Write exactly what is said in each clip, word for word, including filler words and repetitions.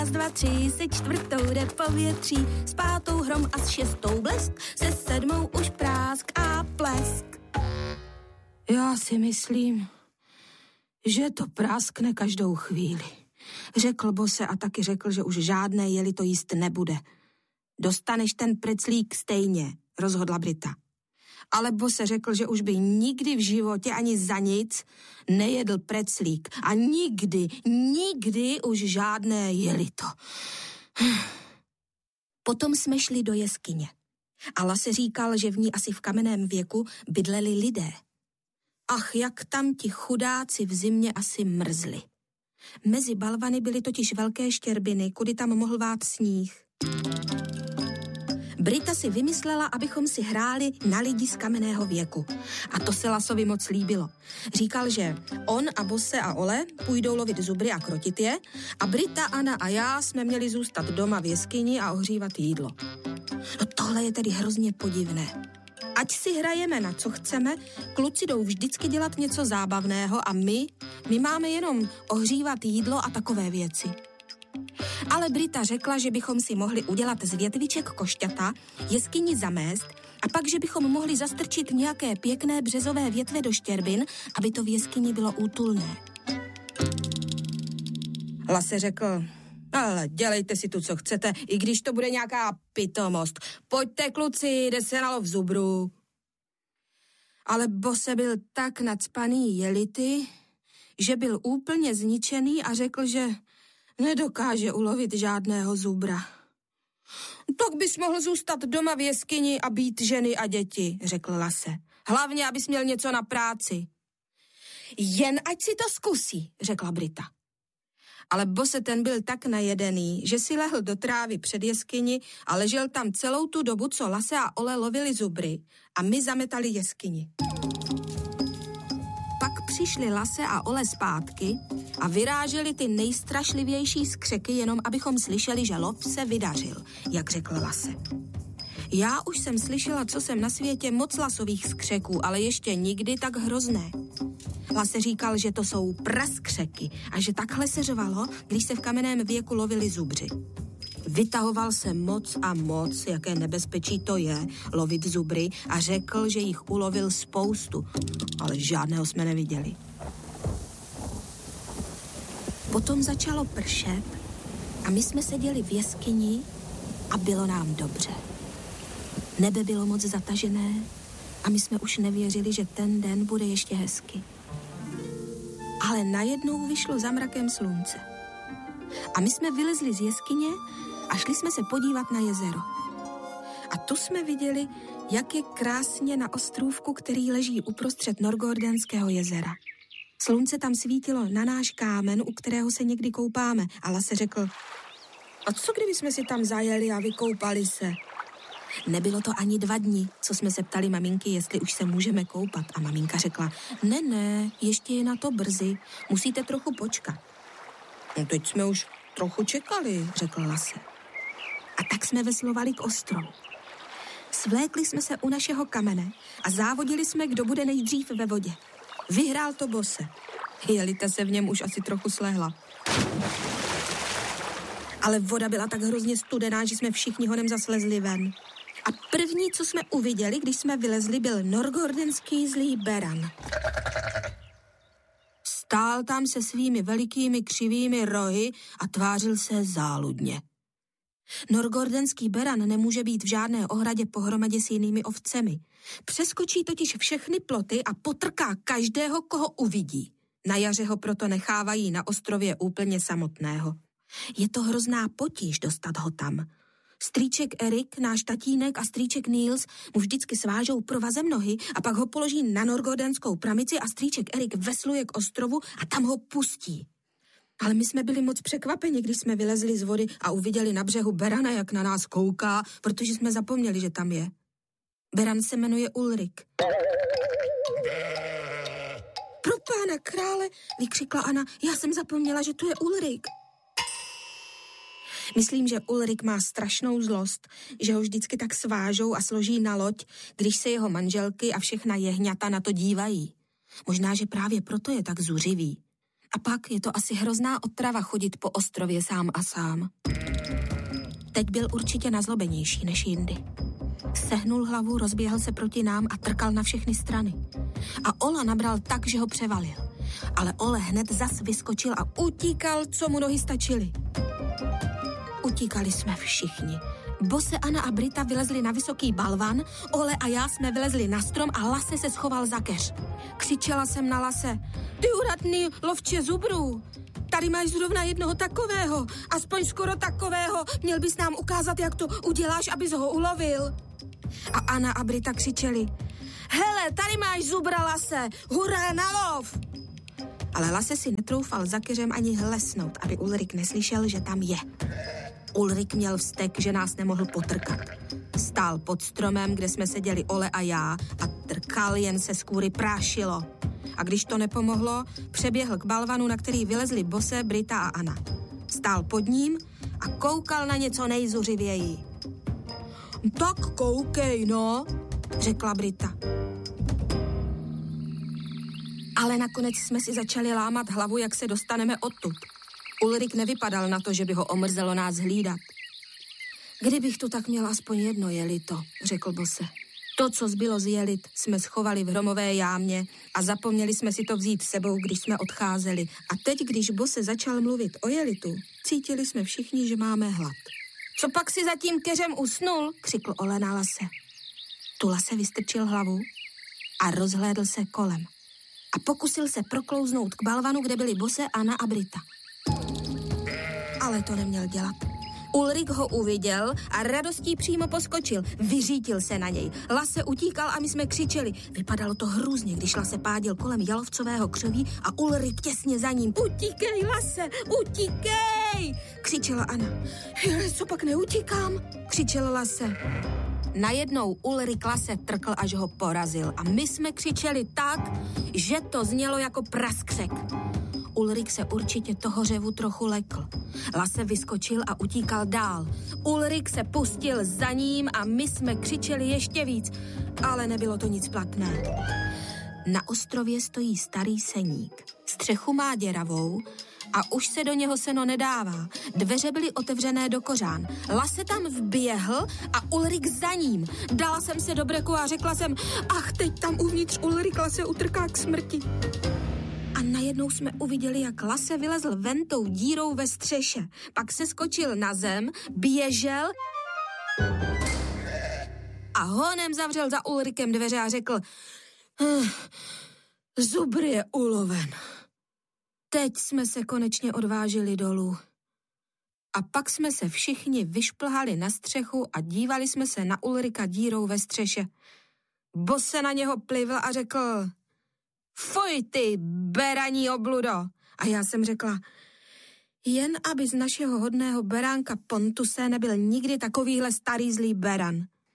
S dva, tři, se čtvrtou jde povětří, s pátou hrom a s šestou blesk, se sedmou už prásk a plesk. Já si myslím, že to práskne každou chvíli. Řekl Bose a taky řekl, že už žádné jeli to jíst nebude. Dostaneš ten preclík stejně, rozhodla Brita. Ale Bose řekl, že už by nikdy v životě ani za nic nejedl preclík. A nikdy, nikdy už žádné jelito. Potom jsme šli do jeskyně. A Lasse říkal, že v ní asi v kamenném věku bydleli lidé. Ach, jak tam ti chudáci v zimě asi mrzli. Mezi balvany byly totiž velké štěrbiny, kudy tam mohl vát sníh. Brita si vymyslela, abychom si hráli na lidi z kamenného věku. A to se Lassovi moc líbilo. Říkal, že on a Bose a Ole půjdou lovit zubry a krotit je a Brita, Anna a já jsme měli zůstat doma v jeskyni a ohřívat jídlo. No tohle je tedy hrozně podivné. Ať si hrajeme na co chceme, kluci jdou vždycky dělat něco zábavného a my, my máme jenom ohřívat jídlo a takové věci. Ale Brita řekla, že bychom si mohli udělat z větviček košťata, jeskyni zamést a pak, že bychom mohli zastrčit nějaké pěkné březové větve do štěrbin, aby to v jeskyni bylo útulné. Lasse řekl, ale dělejte si tu, co chcete, i když to bude nějaká pitomost. Pojďte, kluci, jde se na lov zubrů. Ale Bose byl tak nacpaný jelity, že byl úplně zničený a řekl, že nedokáže ulovit žádného zubra. Tak bys mohl zůstat doma v jeskyni a být ženy a děti, řekl Lasse. Hlavně, abys měl něco na práci. Jen ať si to zkusí, řekla Brita. Ale Bose ten byl tak najedený, že si lehl do trávy před jeskyni a ležel tam celou tu dobu, co Lasse a Ole lovili zubry a my zametali jeskyni. Pak přišli Lasse a Ole zpátky a vyráželi ty nejstrašlivější skřeky, jenom abychom slyšeli, že lov se vydařil, jak řekl Lasse. Já už jsem slyšela, co jsem na světě, moc Lassových skřeků, ale ještě nikdy tak hrozné. Lasse říkal, že to jsou praskřeky a že takhle se řvalo, když se v kamenném věku lovili zubři. Vytahoval se moc a moc, jaké nebezpečí to je lovit zubry a řekl, že jich ulovil spoustu, ale žádného jsme neviděli. Potom začalo pršet a my jsme seděli v jeskyni a bylo nám dobře. Nebe bylo moc zatažené a my jsme už nevěřili, že ten den bude ještě hezky. Ale najednou vyšlo za mrakem slunce. A my jsme vylezli z jeskyně a šli jsme se podívat na jezero. A tu jsme viděli, jak je krásně na ostrůvku, který leží uprostřed Norgordenského jezera. Slunce tam svítilo na náš kámen, u kterého se někdy koupáme. A Lasse řekl, a co kdyby jsme si tam zajeli a vykoupali se? Nebylo to ani dva dny, co jsme se ptali maminky, jestli už se můžeme koupat. A maminka řekla, ne, ne, ještě je na to brzy, musíte trochu počkat. No teď jsme už trochu čekali, řekl Lasse. A tak jsme veslovali k ostrovu. Svlékli jsme se u našeho kamene a závodili jsme, kdo bude nejdřív ve vodě. Vyhrál to Bose. Jelita se v něm už asi trochu slehla. Ale voda byla tak hrozně studená, že jsme všichni honem zaslezli ven. A první, co jsme uviděli, když jsme vylezli, byl norgordenský zlý beran. Stál tam se svými velikými křivými rohy a tvářil se záludně. Norgordenský beran nemůže být v žádné ohradě pohromadě s jinými ovcemi. Přeskočí totiž všechny ploty a potrká každého, koho uvidí. Na jaře ho proto nechávají na ostrově úplně samotného. Je to hrozná potíž dostat ho tam. Strýček Erik, náš tatínek a strýček Niels mu vždycky svážou provazem nohy a pak ho položí na norgordenskou pramici a strýček Erik vesluje k ostrovu a tam ho pustí. Ale my jsme byli moc překvapeni, když jsme vylezli z vody a uviděli na břehu berana, jak na nás kouká, protože jsme zapomněli, že tam je. Beran se jmenuje Ulrik. Pro pána krále, vykřikla Anna, já jsem zapomněla, že tu je Ulrik. Myslím, že Ulrik má strašnou zlost, že ho vždycky tak svážou a složí na loď, když se jeho manželky a všechna jehňata na to dívají. Možná, že právě proto je tak zuřivý. A pak je to asi hrozná otrava chodit po ostrově sám a sám. Teď byl určitě nazlobenější než jindy. Sehnul hlavu, rozběhl se proti nám a trkal na všechny strany. A Ola nabral tak, že ho převalil. Ale Ole hned zas vyskočil a utíkal, co mu nohy stačily. Utíkali jsme všichni. Bose, Anna a Brita vylezli na vysoký balvan, Ole a já jsme vylezli na strom a Lase se schoval za keř. Křičela jsem na Lase: ty uratný lovče zubrů, tady máš zrovna jednoho takového, aspoň skoro takového, měl bys nám ukázat, jak to uděláš, abys ho ulovil. A Anna a Brita křičeli: hele, tady máš zubra, Lase, hurá na lov! Ale Lase si netroufal za keřem ani hlesnout, aby Ulrik neslyšel, že tam je. Ulrik měl vztek, že nás nemohl potrkat. Stál pod stromem, kde jsme seděli Ole a já, a trkal, jen se z kůry prášilo. A když to nepomohlo, přeběhl k balvanu, na který vylezli Bose, Brita a Anna. Stál pod ním a koukal na něco nejzuřivěji. Tak koukej, no, řekla Brita. Ale nakonec jsme si začali lámat hlavu, jak se dostaneme odtud. Ulrik nevypadal na to, že by ho omrzelo nás hlídat. Kdybych tu tak měl aspoň jedno jelito, řekl Bose. To, co zbylo z jelit, jsme schovali v hromové jámě a zapomněli jsme si to vzít sebou, když jsme odcházeli. A teď, když Bose začal mluvit o jelitu, cítili jsme všichni, že máme hlad. Co pak si za tím keřem usnul, křikl Ole na Lase. Tu Lase vystrčil hlavu a rozhlédl se kolem. A pokusil se proklouznout k balvanu, kde byli Bose, Anna a Brita. Ale to neměl dělat. Ulrik ho uviděl a radostí přímo poskočil. Vyřítil se na něj. Lase utíkal a my jsme křičeli. Vypadalo to hrůzně, když Lase pádil kolem jalovcového křoví a Ulrik těsně za ním. Utíkej, Lase, utíkej! Křičela Anna. Hele, co pak neutíkám? Křičel Lase. Najednou Ulrik Lase trkl, až ho porazil. A my jsme křičeli tak, že to znělo jako praskřek. Ulrik se určitě toho řevu trochu lekl. Lase vyskočil a utíkal dál. Ulrik se pustil za ním a my jsme křičeli ještě víc, ale nebylo to nic platné. Na ostrově stojí starý seník. Střechu má děravou a už se do něho seno nedává. Dveře byly otevřené do kořán. Lase tam vběhl a Ulrik za ním. Dala jsem se do breku a řekla jsem: ach, teď tam uvnitř Ulrik Lase utrká k smrti. A najednou jsme uviděli, jak Lase vylezl ven tou dírou ve střeše. Pak se skočil na zem, běžel a honem zavřel za Ulrikem dveře a řekl: hm, zubr je uloven. Teď jsme se konečně odvážili dolů. A pak jsme se všichni vyšplhali na střechu a dívali jsme se na Ulrika dírou ve střeše. Bose na něho plivl a řekl: fuj ty, beraní obludo. A já jsem řekla: jen aby z našeho hodného beránka Pontuse nebyl nikdy takovýhle starý zlý beran.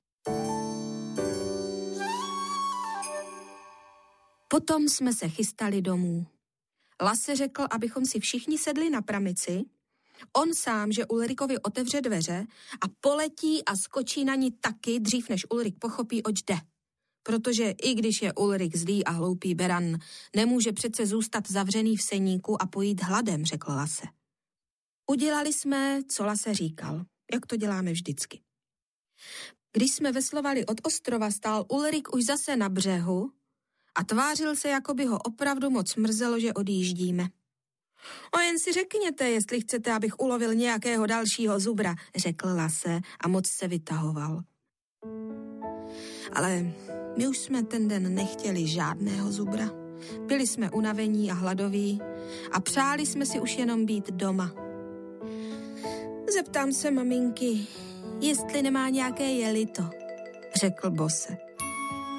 Potom jsme se chystali domů. Lase řekl, abychom si všichni sedli na pramici, on sám, že Ulrikovi otevře dveře a poletí a skočí na ní taky, dřív než Ulrik pochopí, oč jde. Protože i když je Ulrik zlý a hloupý beran, nemůže přece zůstat zavřený v seníku a pojít hladem, řekl Lase. Udělali jsme, co Lase říkal, jak to děláme vždycky. Když jsme veslovali od ostrova, stál Ulrik už zase na břehu a tvářil se, jako by ho opravdu moc mrzelo, že odjíždíme. O jen si řekněte, jestli chcete, abych ulovil nějakého dalšího zubra, řekl Lase a moc se vytahoval. Ale my už jsme ten den nechtěli žádného zubra. Byli jsme unavení a hladoví a přáli jsme si už jenom být doma. Zeptám se maminky, jestli nemá nějaké jelito, řekl Bose.